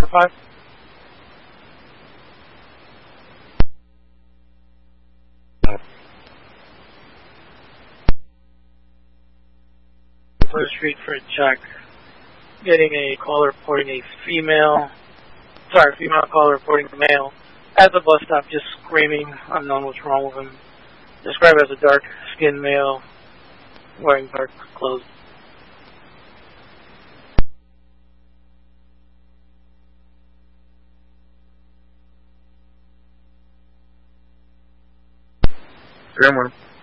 5. First Street for a check. Getting a caller reporting a female caller reporting a male at the bus stop just screaming, unknown what's wrong with him. Described as a dark-skinned male wearing dark clothes. Good morning.